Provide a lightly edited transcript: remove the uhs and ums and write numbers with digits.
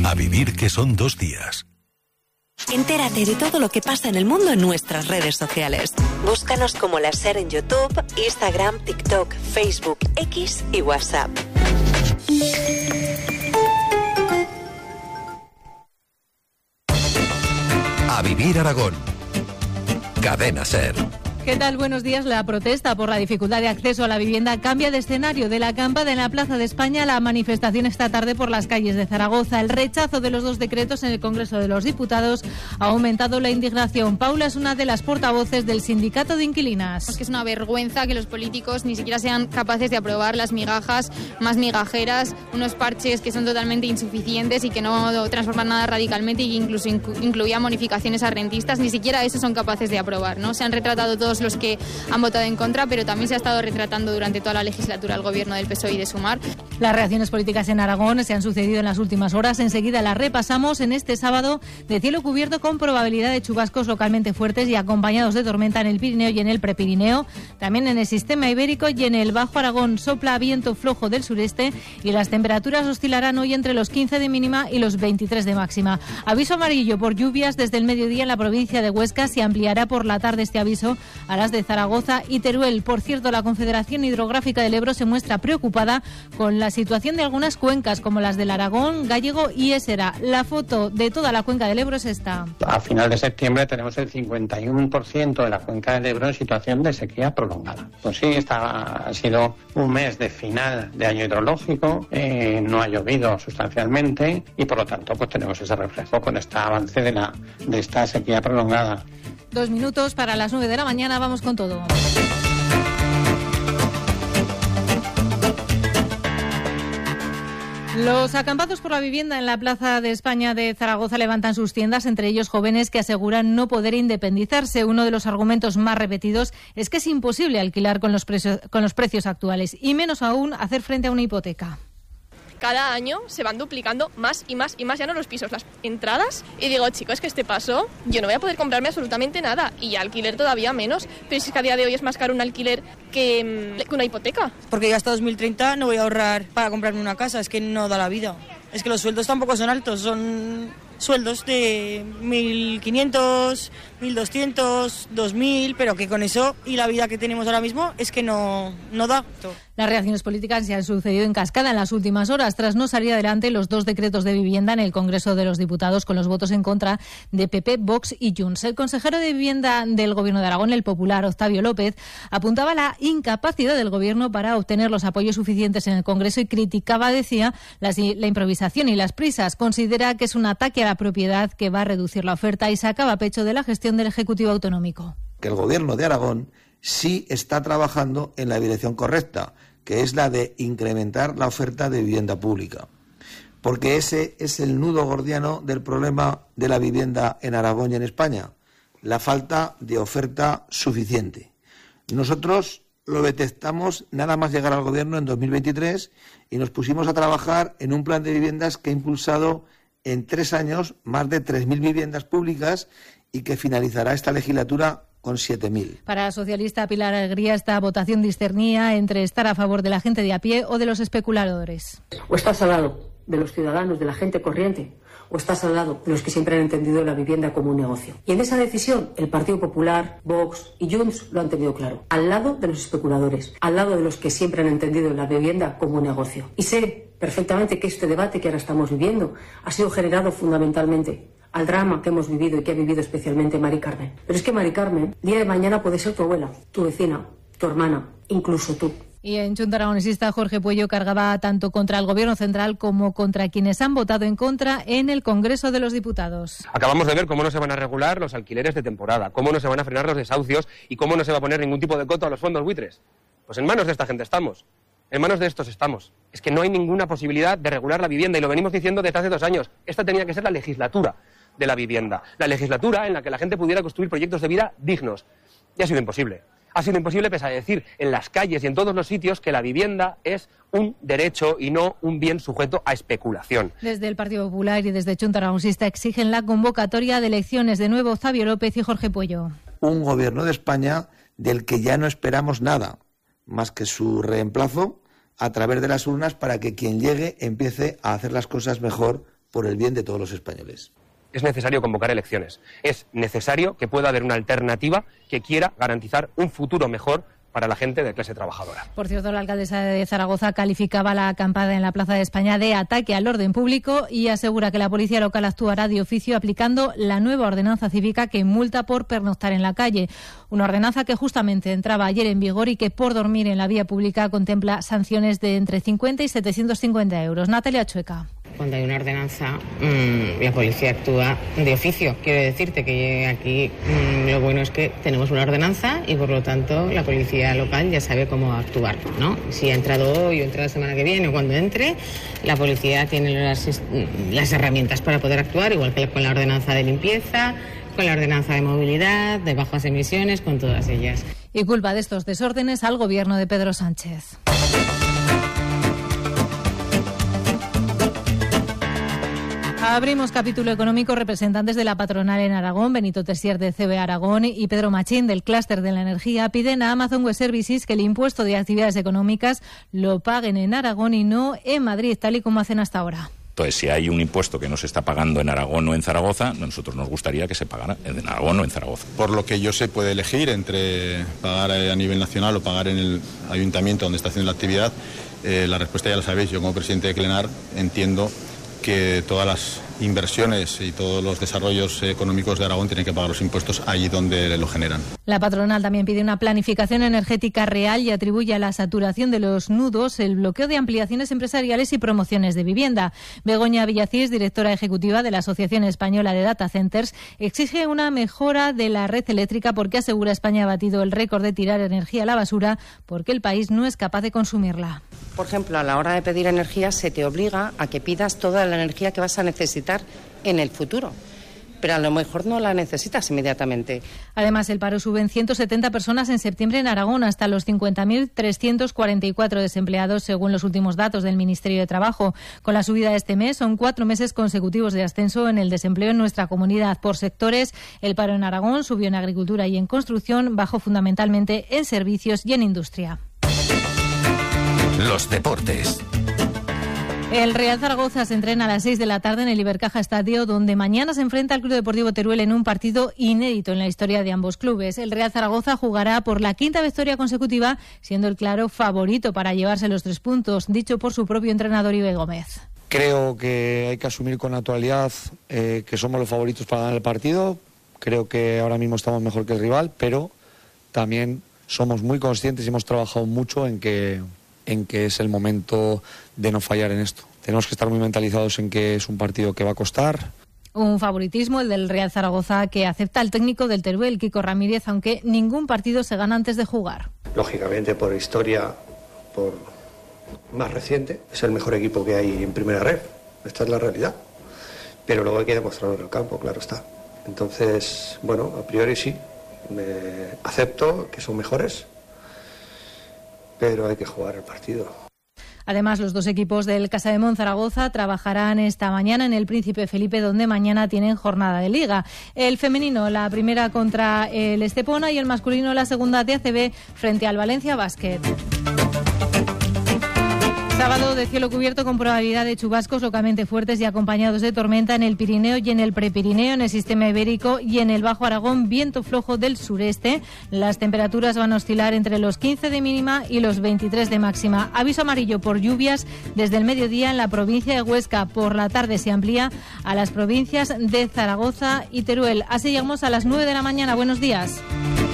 A vivir que son 2 días. Entérate de todo lo que pasa en el mundo en nuestras redes sociales. Búscanos como La Ser en YouTube, Instagram, TikTok, Facebook, X y WhatsApp. A vivir Aragón. Cadena Ser. ¿Qué tal? Buenos días. La protesta por la dificultad de acceso a la vivienda cambia de escenario. De la acampada en la Plaza de España a la manifestación esta tarde por las calles de Zaragoza. El rechazo de los 2 decretos en el Congreso de los Diputados ha aumentado la indignación. Paula es una de las portavoces del Sindicato de Inquilinas. Es que es una vergüenza que los políticos ni siquiera sean capaces de aprobar las migajas más migajeras, unos parches que son totalmente insuficientes y que no transforman nada radicalmente y que incluso incluían bonificaciones a rentistas. Ni siquiera eso son capaces de aprobar, ¿no? Se han retratado todos los que han votado en contra, pero también se ha estado retratando durante toda la legislatura el gobierno del PSOE y de Sumar. Las reacciones políticas en Aragón se han sucedido en las últimas horas. Enseguida las repasamos. En este sábado de cielo cubierto con probabilidad de chubascos localmente fuertes y acompañados de tormenta en el Pirineo y en el Prepirineo. También en el sistema ibérico y en el Bajo Aragón sopla viento flojo del sureste y las temperaturas oscilarán hoy entre los 15 de mínima y los 23 de máxima. Aviso amarillo por lluvias desde el mediodía en la provincia de Huesca. Se ampliará por la tarde este aviso a las de Zaragoza y Teruel. Por cierto, la Confederación Hidrográfica del Ebro se muestra preocupada con la situación de algunas cuencas, como las del Aragón, Gállego y Ésera. La foto de toda la cuenca del Ebro es esta. A final de septiembre tenemos el 51% de la cuenca del Ebro en situación de sequía prolongada. Pues sí, ha sido un mes de final de año hidrológico, no ha llovido sustancialmente y por lo tanto pues tenemos ese reflejo con este avance de esta sequía prolongada. 2 minutos para las 9 de la mañana, vamos con todo. Los acampados por la vivienda en la Plaza de España de Zaragoza levantan sus tiendas, entre ellos jóvenes que aseguran no poder independizarse. Uno de los argumentos más repetidos es que es imposible alquilar con los precios actuales y menos aún hacer frente a una hipoteca. Cada año se van duplicando más y más y más, ya no los pisos, las entradas. Y digo, chicos, es que este paso yo no voy a poder comprarme absolutamente nada. Y alquiler todavía menos. Pero es que a día de hoy es más caro un alquiler que una hipoteca. Porque ya hasta 2030 no voy a ahorrar para comprarme una casa, es que no da la vida. Es que los sueldos tampoco son altos, son sueldos de 1.500, 1.200, 2.000, pero que con eso y la vida que tenemos ahora mismo es que no da. Las reacciones políticas se han sucedido en cascada en las últimas horas, tras no salir adelante los 2 decretos de vivienda en el Congreso de los Diputados con los votos en contra de PP, Vox y Junts. El consejero de Vivienda del Gobierno de Aragón, el popular Octavio López, apuntaba la incapacidad del Gobierno para obtener los apoyos suficientes en el Congreso y criticaba, decía, la improvisación y las prisas. Considera que es un ataque a la propiedad que va a reducir la oferta y sacaba a pecho de la gestión del Ejecutivo Autonómico. Que el Gobierno de Aragón sí está trabajando en la dirección correcta, que es la de incrementar la oferta de vivienda pública, porque ese es el nudo gordiano del problema de la vivienda en Aragón y en España, la falta de oferta suficiente. Nosotros lo detectamos nada más llegar al Gobierno en 2023 y nos pusimos a trabajar en un plan de viviendas que ha impulsado en 3 años más de 3.000 viviendas públicas y que finalizará esta legislatura con 7.000. Para la socialista Pilar Alegría, esta votación discernía entre estar a favor de la gente de a pie o de los especuladores. O estás al lado de los ciudadanos, de la gente corriente, o estás al lado de los que siempre han entendido la vivienda como un negocio. Y en esa decisión, el Partido Popular, Vox y Junts lo han tenido claro. Al lado de los especuladores, al lado de los que siempre han entendido la vivienda como un negocio. Y sé perfectamente que este debate que ahora estamos viviendo ha sido generado fundamentalmente al drama que hemos vivido y que ha vivido especialmente Mari Carmen. Pero es que Mari Carmen, día de mañana puede ser tu abuela, tu vecina, tu hermana, incluso tú. Y en Junta Aragonesista, Jorge Puello cargaba tanto contra el Gobierno central como contra quienes han votado en contra en el Congreso de los Diputados. Acabamos de ver cómo no se van a regular los alquileres de temporada, cómo no se van a frenar los desahucios y cómo no se va a poner ningún tipo de coto a los fondos buitres. Pues en manos de esta gente estamos. En manos de estos estamos. Es que no hay ninguna posibilidad de regular la vivienda y lo venimos diciendo desde hace 2 años. Esta tenía que ser la legislatura de la vivienda. La legislatura en la que la gente pudiera construir proyectos de vida dignos. Y ha sido imposible. Ha sido imposible pese a decir en las calles y en todos los sitios que la vivienda es un derecho y no un bien sujeto a especulación. Desde el Partido Popular y desde Junta Aragonesista exigen la convocatoria de elecciones de nuevo Octavio López y Jorge Puello. Un gobierno de España del que ya no esperamos nada, más que su reemplazo a través de las urnas para que quien llegue empiece a hacer las cosas mejor por el bien de todos los españoles. Es necesario convocar elecciones. Es necesario que pueda haber una alternativa que quiera garantizar un futuro mejor para la gente de clase trabajadora. Por cierto, la alcaldesa de Zaragoza calificaba la acampada en la Plaza de España de ataque al orden público y asegura que la policía local actuará de oficio aplicando la nueva ordenanza cívica que multa por pernoctar en la calle. Una ordenanza que justamente entraba ayer en vigor y que por dormir en la vía pública contempla sanciones de entre 50 y 750 euros. Natalia Chueca. Cuando hay una ordenanza, la policía actúa de oficio. Quiero decirte que aquí lo bueno es que tenemos una ordenanza y por lo tanto la policía local ya sabe cómo actuar, ¿no? Si ha entrado hoy o entra la semana que viene o cuando entre, la policía tiene las herramientas para poder actuar, igual que con la ordenanza de limpieza, con la ordenanza de movilidad, de bajas emisiones, con todas ellas. Y culpa de estos desórdenes al gobierno de Pedro Sánchez. Abrimos capítulo económico. Representantes de la patronal en Aragón, Benito Tessier de CB Aragón y Pedro Machín del clúster de la energía, piden a Amazon Web Services que el impuesto de actividades económicas lo paguen en Aragón y no en Madrid, tal y como hacen hasta ahora. Entonces, si hay un impuesto que no se está pagando en Aragón o en Zaragoza, a nosotros nos gustaría que se pagara en Aragón o en Zaragoza. Por lo que yo sé, puede elegir entre pagar a nivel nacional o pagar en el ayuntamiento donde está haciendo la actividad. La respuesta ya la sabéis. Yo como presidente de Clenar entiendo que todas las inversiones y todos los desarrollos económicos de Aragón tienen que pagar los impuestos allí donde lo generan. La patronal también pide una planificación energética real y atribuye a la saturación de los nudos el bloqueo de ampliaciones empresariales y promociones de vivienda. Begoña Villacís, directora ejecutiva de la Asociación Española de Data Centers, exige una mejora de la red eléctrica porque asegura España ha batido el récord de tirar energía a la basura porque el país no es capaz de consumirla. Por ejemplo, a la hora de pedir energía se te obliga a que pidas toda la energía que vas a necesitar en el futuro, pero a lo mejor no la necesitas inmediatamente. Además, el paro sube en 170 personas en septiembre en Aragón, hasta los 50.344 desempleados, según los últimos datos del Ministerio de Trabajo. Con la subida de este mes, son 4 meses consecutivos de ascenso en el desempleo en nuestra comunidad. Por sectores, el paro en Aragón subió en agricultura y en construcción, bajó fundamentalmente en servicios y en industria. Los deportes. El Real Zaragoza se entrena a las 6 de la tarde en el Ibercaja Estadio, donde mañana se enfrenta al Club Deportivo Teruel en un partido inédito en la historia de ambos clubes. El Real Zaragoza jugará por la 5ª victoria consecutiva, siendo el claro favorito para llevarse los 3 puntos, dicho por su propio entrenador Ibai Gómez. Creo que hay que asumir con naturalidad que somos los favoritos para ganar el partido. Creo que ahora mismo estamos mejor que el rival, pero también somos muy conscientes y hemos trabajado mucho en que es el momento de no fallar en esto. Tenemos que estar muy mentalizados en que es un partido que va a costar. Un favoritismo, el del Real Zaragoza, que acepta el técnico del Teruel, Kiko Ramírez, aunque ningún partido se gana antes de jugar. Lógicamente, por historia, por más reciente, es el mejor equipo que hay en primera red. Esta es la realidad. Pero luego hay que demostrarlo en el campo, claro está. Entonces, bueno, a priori sí, acepto que son mejores, pero hay que jugar el partido. Además, los dos equipos del Casademont Zaragoza trabajarán esta mañana en el Príncipe Felipe, donde mañana tienen jornada de liga. El femenino, la primera contra el Estepona, y el masculino, la segunda de ACB frente al Valencia Basket. Sábado de cielo cubierto con probabilidad de chubascos localmente fuertes y acompañados de tormenta en el Pirineo y en el Prepirineo, en el sistema ibérico y en el Bajo Aragón, viento flojo del sureste. Las temperaturas van a oscilar entre los 15 de mínima y los 23 de máxima. Aviso amarillo por lluvias desde el mediodía en la provincia de Huesca. Por la tarde se amplía a las provincias de Zaragoza y Teruel. Así llegamos a las 9 de la mañana. Buenos días.